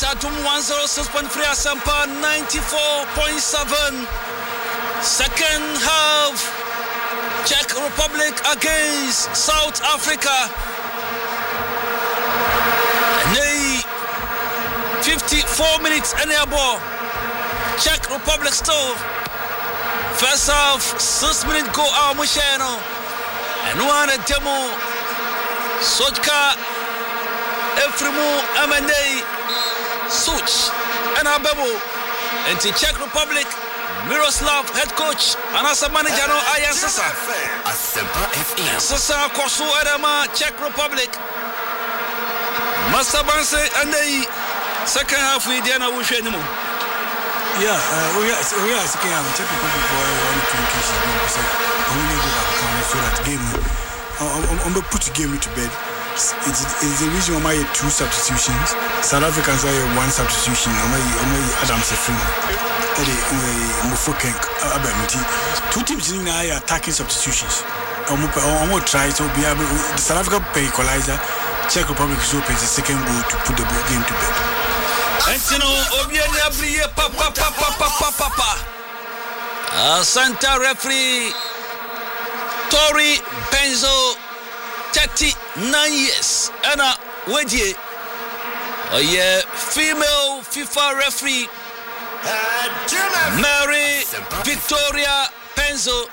Adum 106.3 Asampa 94.7. Second half, Czech Republic against South Africa. And 54 minutes and a ball. Czech Republic still. First half, 6 minutes go out Mushano. And one a demo. Sotka, Efremu, Amande, Such, and Abebo. And the Czech Republic, Miroslav, head coach, and as a manager, no Ayan Sasa. Sasa Kosu Adama, Czech Republic. Master Banse, and the second half, we didn't know which anymore. Yeah, we are second half, Czech Republic for one communication. Only go back so that game. I'm going to put the game to bed. It's the reason why I had 2 substitutions. South Africans are 1 substitution. I'm Adam Sefrino. Two teams in the attacking substitutions. I'm going to try to be able the South Africa pay equalizer. Czech Republic is open the second goal to put the game to bed. Santa referee Tori Benzo, 39 years. Anna Wedie, female FIFA referee Mary Victoria Benzo.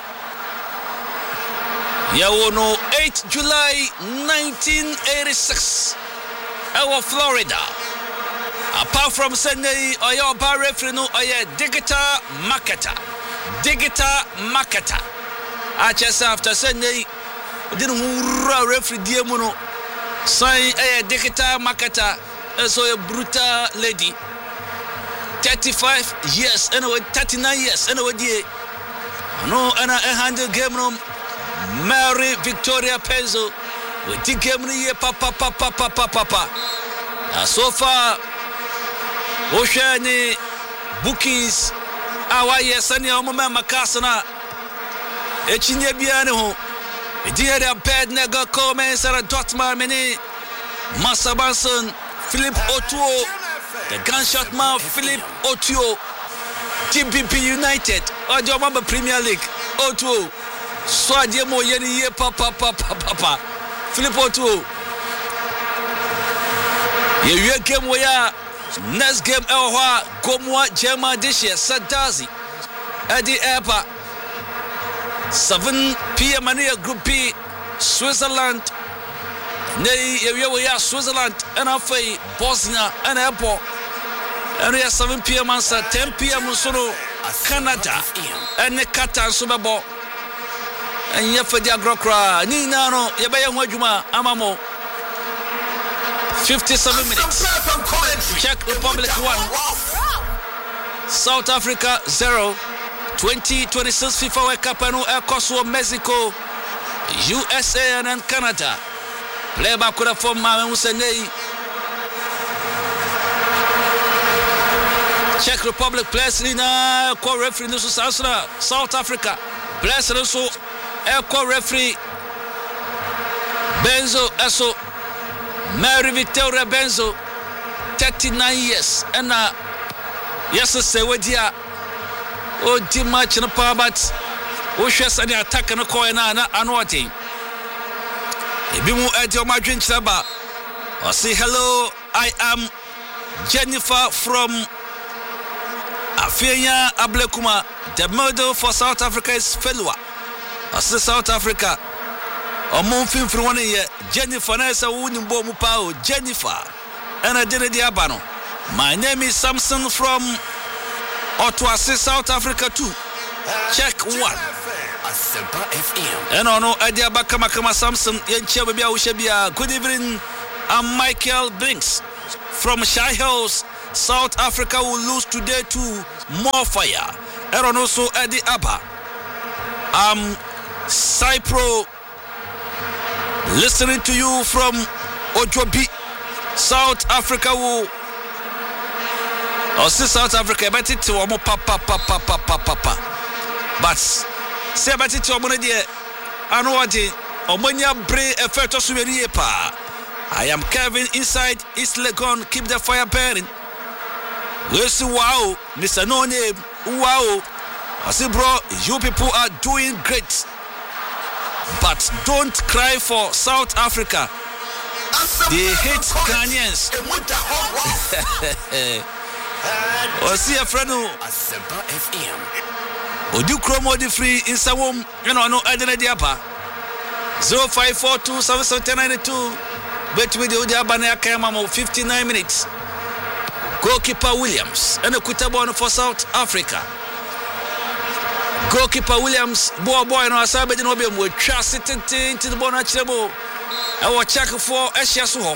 Yawono 8 July 1986. Our Florida. Apart from Sunday, our bar referee no Digita Makata. Just after Sunday, didn't referee Diamono sign a Digita Makata, so a brutal lady. 35 years, anyway, 39 years, anyway, no, and I handle game room. Mary Victoria Penzo with the game here, papa. So far, Oceani bookings, our yes, and your mama Macasana. Echinya biano Edia bad nega comments at Dotman Mene Massa Banson Philip Otuo the gunshot man Philip Otuo TPP United or your mama Premier League Otuo Swademo Yeni papa Philip Otuo ye game where next game Elwa Gomwa Jema this year Sadazi Eddie Epa 7 p.m. Group B, Switzerland. We are Switzerland and Afei, Bosnia and Airport. And we are 7 p.m. answer 10 p.m. Sono, Canada and Qatar Subabo. And Yafadia Grokra, Ninano, Yabaya Wajuma, Amamo. 57 minutes. Czech Republic 1, South Africa 0. 2026 FIFA World Cup and Kosovo, Mexico, USA and Canada. Play back with a form Usene. Czech Republic plays in a co-referee in South Africa. Plays also a co-referee Benzo Eso Mary Victoria Benzo, 39 years. And yes, say what dear. Oh, the match in the power, but oh, she's an attack in the corner and what? If you move at your margin, Chaba, or say hello, I am Jennifer from Afia Ablekuma. The model for South Africa is Felwa. I say South Africa. Or Monfin from 1 year, Jennifer Nessa wouldn't bomb Pao, Jennifer, and I did the Abano. My name is Samson from Ottawa, South Africa 2. Check 1. And no idea Bakamakama Samson, Yenchabia Ushabia. Good evening. I'm Michael Brinks from Shy Hills. South Africa will lose today to More Fire. And also Eddie Abba. I'm Cypro, listening to you from Ojobi. South Africa will. South Africa, but it's papa. But say about it, I know what Omonia Bray effect of Sumeria pa. I am Kevin inside East Legon. Keep the fire burning. We'll see. Wow, Mr. No Name. Wow. I say, bro, you people are doing great. But don't cry for South Africa. They hate Ghanaians. Or see a friend who Odu Chromo the free in Sawom, you know, no identity. 05427792. Bet with the Odiabana Kamamo 59 minutes. Goalkeeper Williams and a Kutabon for South Africa. Goalkeeper Williams, boy, no Asabe no be we trust it into the Bonachebo. Our check for Eshiasuho.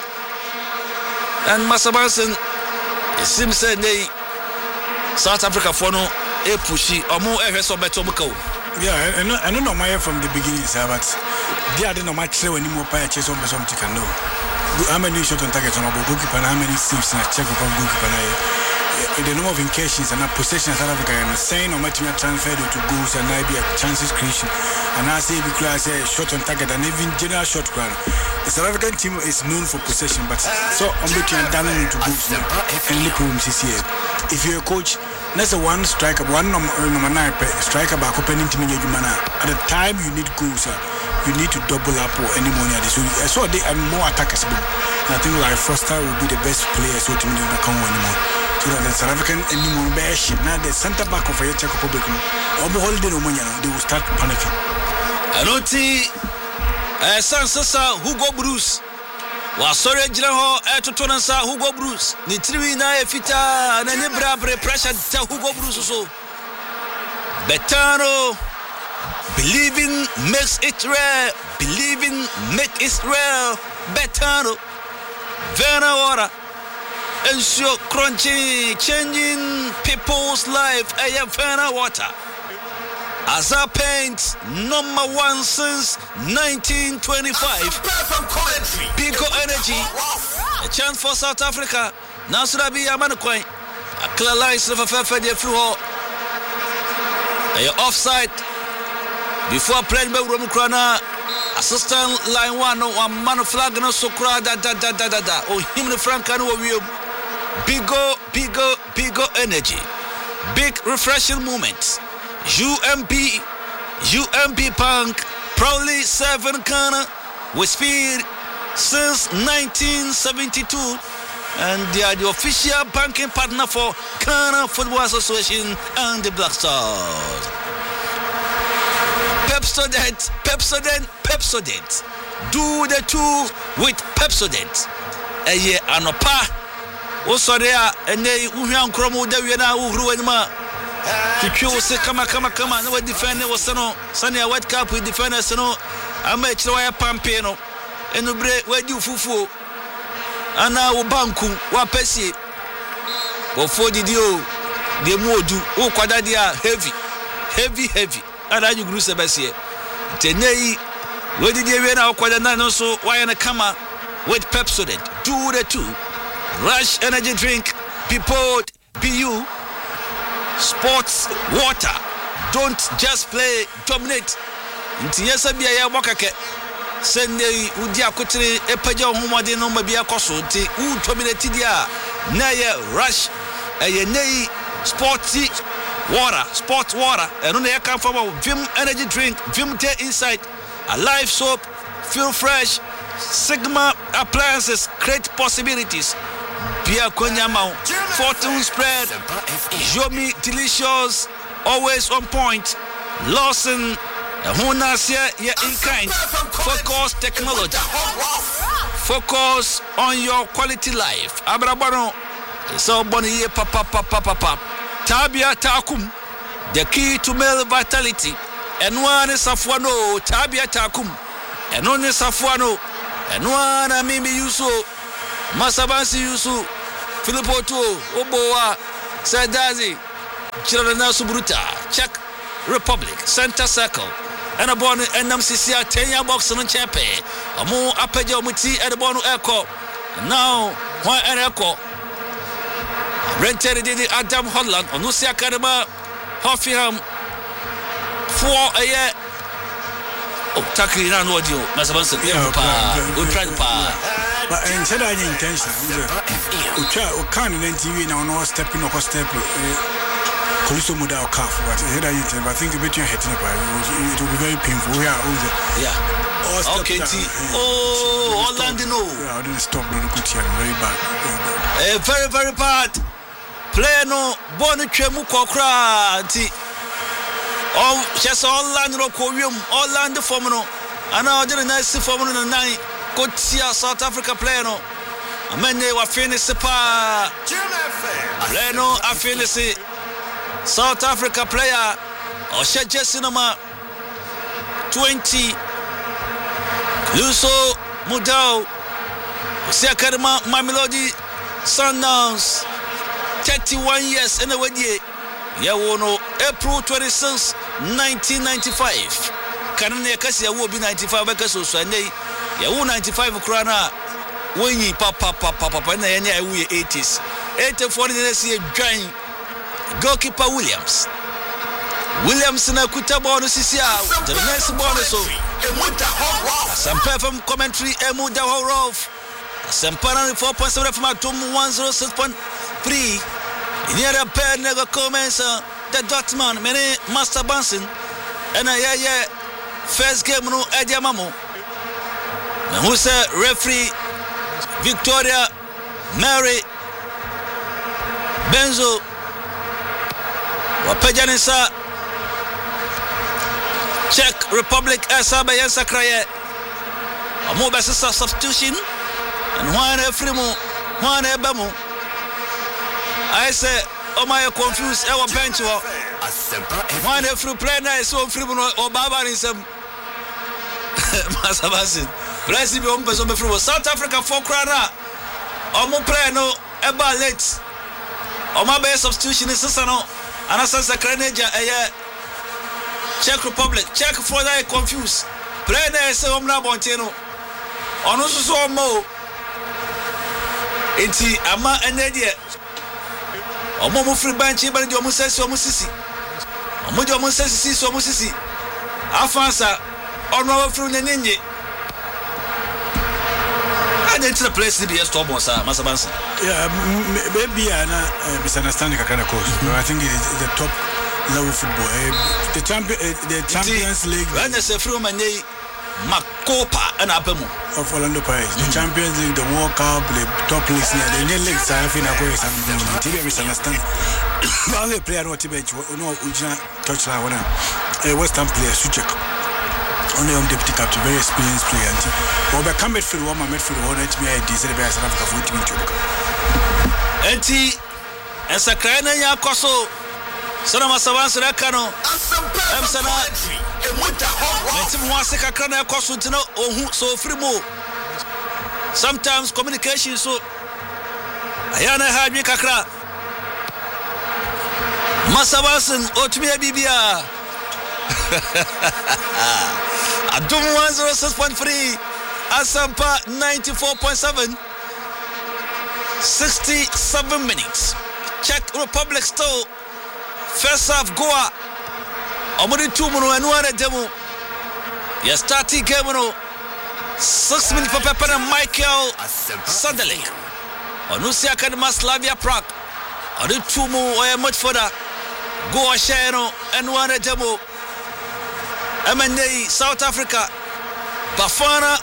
And Masabansen, it seems that they South Africa for no a pushy or more areas of Betomako. Yeah, I don't know my from the beginning, sir, but they are not much slow anymore. Chase on some chicken. No, how many shot on targets on our goalkeeper and how many saves and check up on goalkeeper. The number of incursions and possessions South Africa and saying no much more transferred to goals and maybe chances creation. And I say because I say shot on target and even general shot crowd. The South African team is known for possession, but so I'm looking at down into goals and the problems this year. If you're a coach, that's a one striker, one number 9 striker back opening team in your mana. At the time you need goals, you need to double up or any money at this. So they are more attackers. And I think like Foster will be the best player so to not come anymore. So that the South African anymore bash now the center back of a Czech Republic or holiday no money, they will start panicking. I don't see Sansasa Hugo Bruce. Was sorry, General Tonansa Hugo Bruce. Ni Trivina Fita and any brabre pressure to Hugo Bruce. So Betano believing makes it rare. Believing make it rare. Betano Vera Water. Ensure crunching, changing people's life. I am Vera Water. Azar Paint, number 1 since 1925. Pico Energy, a chance for South Africa. Now should I be a man coin? A clear license of a fair fluo. Offside. Before playing by Romukrana, assistant line 1, man flag no so crowd da. Oh, him the Francano Pico Energy. Big refreshing moments. UMP Punk proudly serving Ghana with speed since 1972, and they are the official banking partner for Ghana Football Association and the Black Stars. Pepsodent. Do the two with Pepsodent. A year anopa. Also there, and they uhian kromo de wena uhru anima. To say kama no defend was no Sunny White Cup with defenders no I met Chawaya Pampeno and the break where you fufu and now banku wa pesi or 40 dio de modu o kwadadia heavy and you grew sebasie tenei where did you na kwadana no so why na kama with Pepsodent do the two Rush energy drink people PU sports water. Don't just play, dominate. Inti yesa bia ya wakake. Sende udi akotire epaja ohumade no mabia koso nti u dominate dia. Na ye Rush ye nei sports water. And on the come from Vim energy drink, Vim Day Inside, a live soap, feel fresh. Sigma appliances create possibilities. Pia Konyamau, Fortune spread, Yomi delicious, always on point. Lawson, Hunasia, in kind. Focus technology. Focus on your quality life. Abrabano, so bonnie papa. Tabia Takum, the key to male vitality. And one is Safuano, Tabia Takum, and one is Safuano, and one I mean Yusu. Masabansi Yusu, Filippo Tuo, Oboa, Sadazi, Chirana Subruta, Czech Republic, Center Circle, and a born NMCC 10-year box on Chape, a more Apejo Muti at the Bono Echo. Now, why an echo? Rented did Adam Holland, Onusia Kadama, Hoffenheim, 4 a year. Oh, Taki Ran audio, Masabansi, Ultra. But instead of intention, we can't TV now, no stepping or step. Coluso Muda or calf, but I think a bit you're hitting it will be very painful. We are yeah. Okay, Orlando. I didn't stop the good here, very bad. Very, very bad. Play no Bonichemu Kokra. Just Orlando Koreum, Orlando Formano. And now I didn't nice Formano 9. Good see South Africa play no. Many were finished. Play no, I finished. South Africa player Osha Jessinoma 20 Luso Mudau Siakarima Mamelodi Sundowns 31 years in a way Yawono April 26 1995 Kanane Kasi will be 95 because of Sunday Yawu 95 Krana Winnie Papa and the 80s 84 years join goalkeeper Williams na kuta bonus isia the next bonus so some perform commentary emu da horof some parallel 4.7 from atom 106.3 near a pair nega comments the Dotman many Master Banson and a first game no Ediamamo na who say referee Victoria Mary Benzo Wapejanisa Czech Republic Asaba Yansakraye Amoba substitution and one Efrimo one Ebamo I say oh my confused our bench one Efru play nice so Frimo or Barbarism Masabasin Bless you on Bezo South Africa for Krana Omo play no Eba late Oma best substitution is Sasano and as a Kraneja, Czech Republic, Czech for that confused. Play there, say, Omna Bonteno. On also so more. Inti Ama and Nadia. Omo free bench, but you almost says so Musisi. Omo almost says so Musisi. Afansa, on our fruit and ninja. And into the place to be a stop on Masabansa. Yeah, maybe I misunderstanding a kind of course. But I think it is the top level football. The Champions League. When there's a from a Makopa and Apemo of Orlando Pirates. The Champions League, the World Cup, the top leagues, the new leagues are having a course. I'm misunderstanding. Only player no Tibet, no Uja touchline. West Ham player, Suchek. Only deputy captain, very experienced player. But I come midfield, one midfield, one HBI, decided by South Africa for team to Enti, and Sakrana Yakoso, Sanama Savans Rakano, Amsana, Metimwaseka Krana Kosutino, or so free. Sometimes communication so Ayana had me Kakra Masabasan, Otmia Bibia. Adum 106.3 Asampa 94.7 67 minutes Czech Republic still first half Goa Omuri 2 munu and 1 demo ya starting game no 6 minutes for Pepper and Michael Sunderland Onusi Academy Slavia Prague Odi 2 mu or much further Goa Shano and 1 demo MNA South Africa Bafana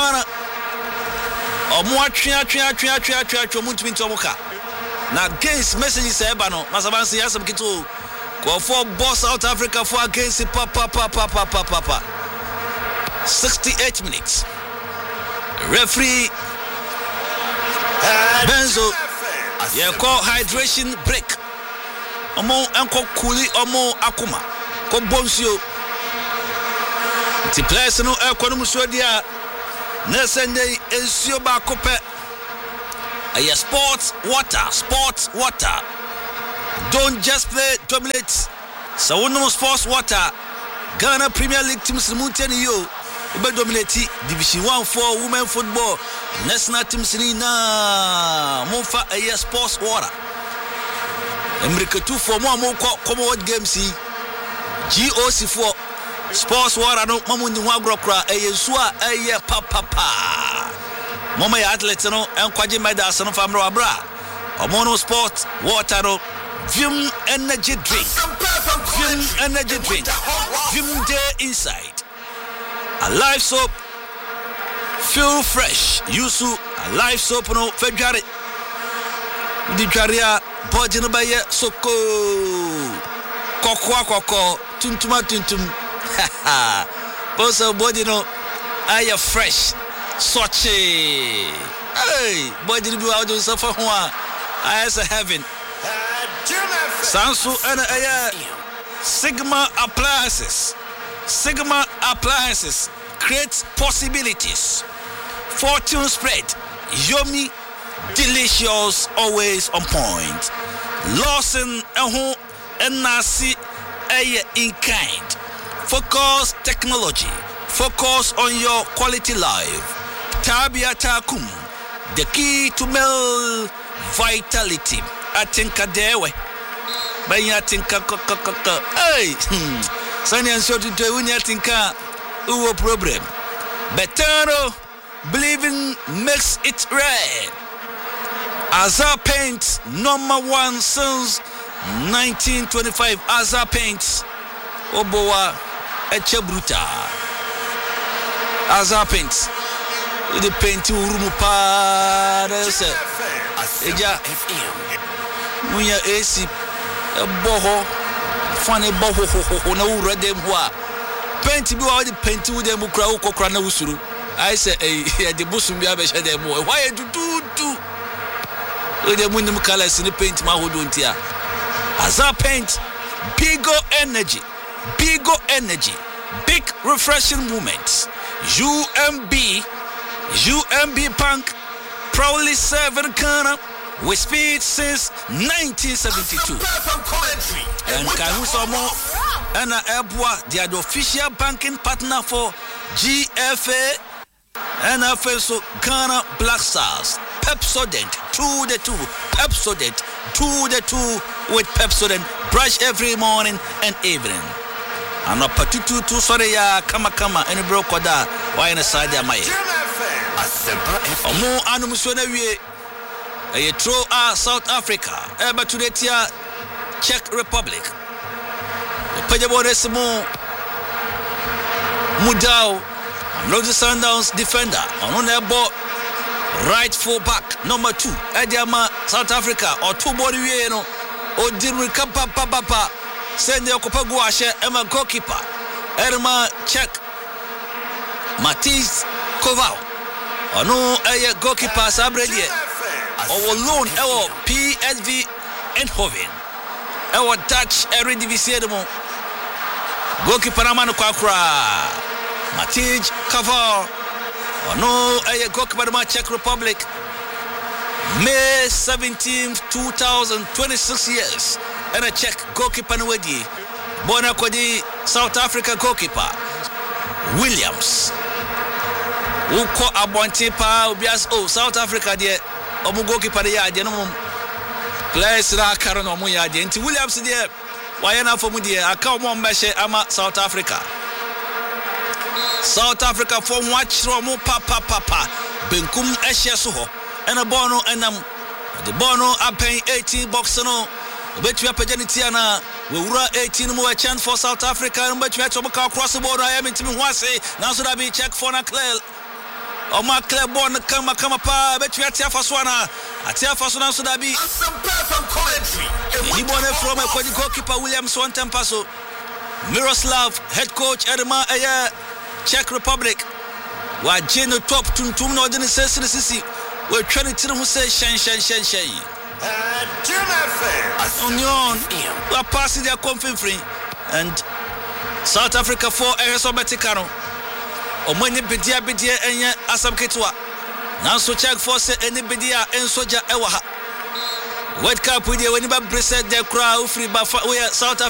Omwa twa muntumi omuka na against messages ebano masabansi yasam kitu go for boss South Africa for against papa 68 minutes referee Benzo call hydration break omo enko kuli omo akuma ko bonsio ti players no ekonum so dia na Sunday ensio ba kope aya sports water don't just play dominate so no sports water Ghana Premier League teams muteni yo ube dominate Division 1 for women football national teams ni na monfa aya sports water America 2 for mo Commonwealth Games GOC for sports water no mamundi wa grokra eyensu a eye papa Mama ya athlete no enkwaje medals no famro abra. Omono sport water no Vim energy drink. Vim energy drink. Vim day inside. A live soap. Feel fresh. Yusu a live soap no February. Di Jaria body no baye soko. Koko tuntuma tuntum. Haha. Bosa body no aya fresh. Sochi. Hey, body no be out do suffer ho a. As a heaven. Sansu and Sigma appliances. Sigma appliances create possibilities. Fortune spread. Yummy, delicious, always on point. Lawson and Nasi in kind. Focus technology. Focus on your quality life. Tabia Takum. The key to male vitality. I think a day way. But I think hey, Sunny and so to do when you think a problem. Betano believing makes it rare. Azar Paints #1 since 1925. Azar Paints Oboa Echebruta. Azar Paints the paint room pa Eja Munya AC boho funny boho na wura dem ho a paint bi wa the paint with dem kura kokora na usuru I say eh the busum bi abehye dem ho why do we dem nim colors in the paint ma hodo ntia Azar Paint Bigo energy big refreshing moments UMB Punk proudly serving Ghana with speed since 1972. And Kahusomo and Ebwa, they are the official banking partner for GFA and also Ghana Black Stars. Pepsodent to the 2. Pepsodent to the 2 with Pepsodent. Brush every morning and evening. And no patutu sorry ya kama any broke da why na side ya mai. Omo anu musona wie e tro South Africa eba to the tia Czech Republic. Pajabo resmo Mudau Lodi Sundowns defender on ebo right full back number 2 Ediama South Africa or 2 body wie no Odiru papa send the Okopagu Ashe Emma goalkeeper Erma Czech Matisse Koval Ono a goalkeeper Sabredie or loan our PSV Eindhoven our Dutch Eredivisie demo goalkeeper Amano Kwakra Matisse Koval Ono a goalkeeper of Czech Republic May 17th 2026 years and a Czech goalkeeper Nwedi Bona Kodi South Africa goalkeeper Williams Uko Abonte pa obias South Africa de omu goalkeeper de ade no players na karo no mu ya de nti Williams de waye na fomu de aka omo mbehye ama South Africa for watch mu papa benkum ehye so ho ena bono enam the bono apen 18 box no obetwa pajaniti ana we wura 18 mo a chance for South Africa obetwa to ka cross board I am ntimi ho ase na so da be check for na clear o ma clear board kama pa betwa tiafa so na atiafa so na so da be he born from a goalkeeper Williams one temper so Miroslav head coach Edma Czech Republic wa jeno top tuntum no de sisi we trying to who say shen Union we passing their confidence free and South Africa for Eresobetikano omanye bedia enye asam ketwa nanso Czech for say any bedia ensoja ewa ha World Cup we dey when ba preset the crowd free ba we South Africa